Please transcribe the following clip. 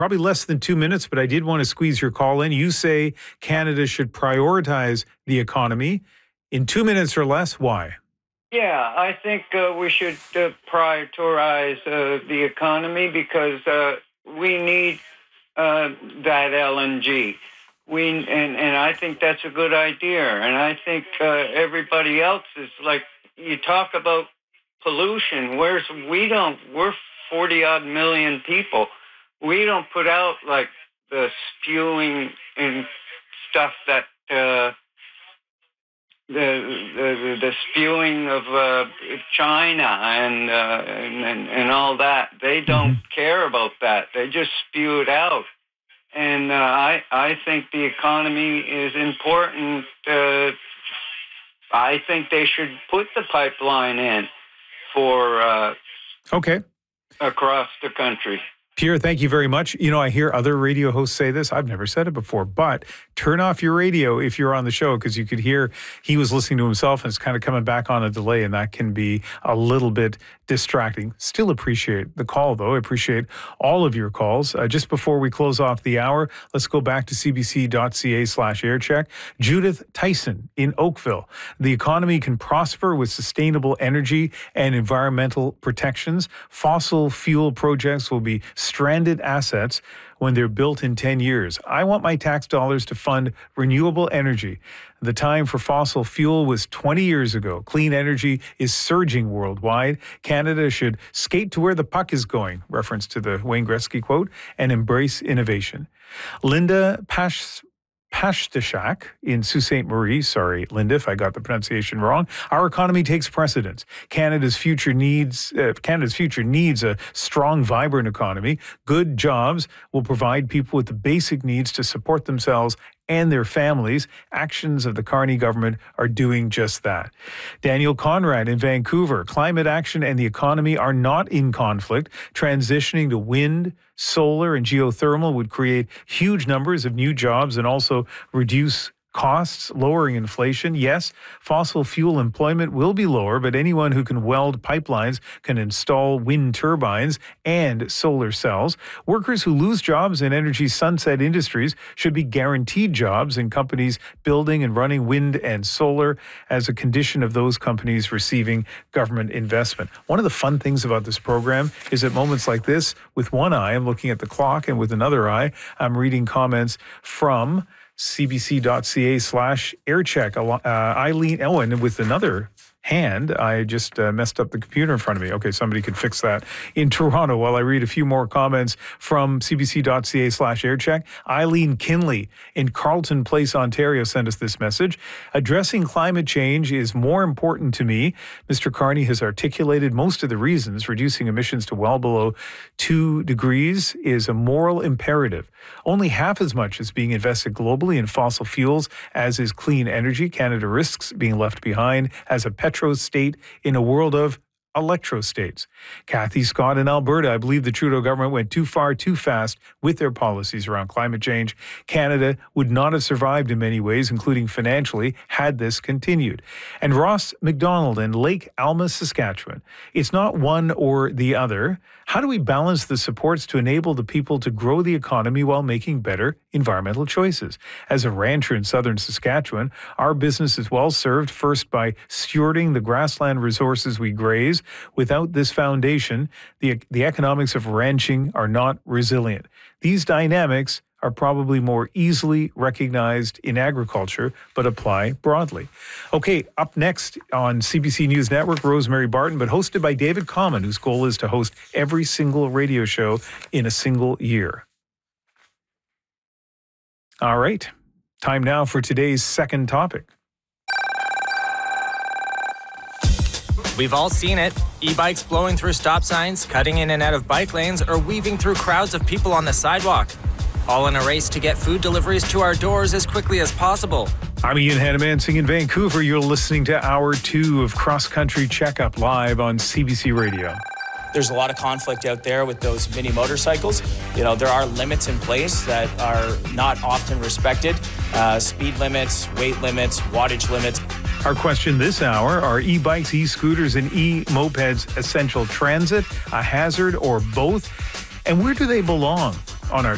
Probably less than 2 minutes, but I did want to squeeze your call in. You say Canada should prioritize the economy. In 2 minutes or less, why? Yeah, I think we should prioritize the economy because we need that LNG. And I think that's a good idea. And I think everybody else is like, you talk about pollution, whereas we're 40 odd million people. We don't put out like the spewing and stuff that the spewing of China and all that. They don't care about that. They just spew it out. And I think the economy is important. I think they should put the pipeline in for across the country. Pierre, thank you very much. You know, I hear other radio hosts say this. I've never said it before, but turn off your radio if you're on the show, because you could hear he was listening to himself and it's kind of coming back on a delay, and that can be a little bit distracting. Still appreciate the call, though. I appreciate all of your calls. Just before we close off the hour, let's go back to cbc.ca/aircheck. Judith Tyson in Oakville. The economy can prosper with sustainable energy and environmental protections. Fossil fuel projects will be stranded assets when they're built in 10 years. I want my tax dollars to fund renewable energy. The time for fossil fuel was 20 years ago. Clean energy is surging worldwide. Canada should skate to where the puck is going, reference to the Wayne Gretzky quote, and embrace innovation. Linda Pastashak in Sault Ste. Marie. Sorry, Linda, if I got the pronunciation wrong. Our economy takes precedence. Canada's future needs a strong, vibrant economy. Good jobs will provide people with the basic needs to support themselves and their families. Actions of the Carney government are doing just that. Daniel Conrad in Vancouver. Climate action and the economy are not in conflict. Transitioning to wind, solar, and geothermal would create huge numbers of new jobs and also reduce costs, lowering inflation. Yes, fossil fuel employment will be lower, but anyone who can weld pipelines can install wind turbines and solar cells. Workers who lose jobs in energy sunset industries should be guaranteed jobs in companies building and running wind and solar as a condition of those companies receiving government investment. One of the fun things about this program is at moments like this, with one eye, I'm looking at the clock, and with another eye, I'm reading comments from cbc.ca/aircheck. Eileen Owen with another hand. I just messed up the computer in front of me. Okay, somebody could fix that in Toronto while I read a few more comments from cbc.ca/aircheck. Eileen Kinley in Carleton Place, Ontario sent us this message. Addressing climate change is more important to me. Mr. Carney has articulated most of the reasons. Reducing emissions to well below 2 degrees is a moral imperative. Only half as much is being invested globally in fossil fuels as is clean energy. Canada risks being left behind as a petro state in a world of electrostates. Kathy Scott in Alberta. I believe the Trudeau government went too far, too fast with their policies around climate change. Canada would not have survived in many ways, including financially, had this continued. And Ross McDonald in Lake Alma, Saskatchewan. It's not one or the other. How do we balance the supports to enable the people to grow the economy while making better environmental choices? As a rancher in southern Saskatchewan, our business is well served first by stewarding the grassland resources we graze. Without this foundation, the economics of ranching are not resilient. These dynamics are probably more easily recognized in agriculture, but apply broadly. Okay, up next on CBC News Network, Rosemary Barton, but hosted by David Common, whose goal is to host every single radio show in a single year. All right, time now for today's second topic. We've all seen it. E-bikes blowing through stop signs, cutting in and out of bike lanes, or weaving through crowds of people on the sidewalk. All in a race to get food deliveries to our doors as quickly as possible. I'm Ian Hannamansing in Vancouver. You're listening to Hour 2 of Cross Country Checkup live on CBC Radio. There's a lot of conflict out there with those mini motorcycles. You know, there are limits in place that are not often respected. Speed limits, weight limits, wattage limits. Our question this hour, are e-bikes, e-scooters, and e-mopeds essential transit, a hazard, or both? And where do they belong on our